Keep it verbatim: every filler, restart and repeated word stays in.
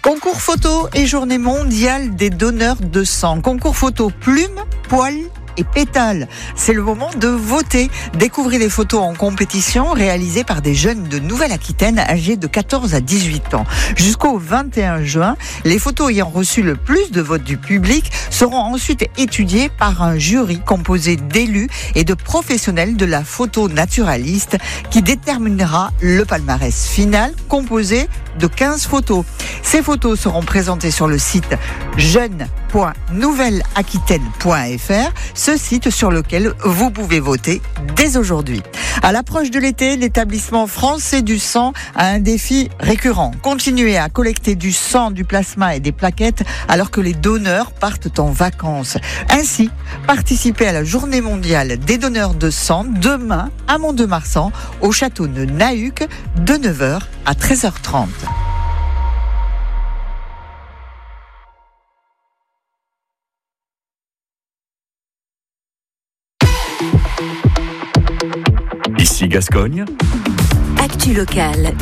Concours photo et journée mondiale des donneurs de sang. Concours photo plume, poil et pétales. C'est le moment de voter. Découvrez les photos en compétition réalisées par des jeunes de Nouvelle-Aquitaine âgés de quatorze à dix-huit ans. Jusqu'au vingt et un juin, les photos ayant reçu le plus de votes du public seront ensuite étudiées par un jury composé d'élus et de professionnels de la photo naturaliste qui déterminera le palmarès final composé de quinze photos. Ces photos seront présentées sur le site jeune point nouvelle aquitaine point f r, ce site sur lequel vous pouvez voter dès aujourd'hui. À l'approche de l'été, l'établissement français du sang a un défi récurrent. Continuer à collecter du sang, du plasma et des plaquettes alors que les donneurs partent en vacances. Ainsi, participez à la journée mondiale des donneurs de sang demain à Mont-de-Marsan au château de Nahuc de neuf heures à treize heures trente. Ici Gascogne. Actu locale,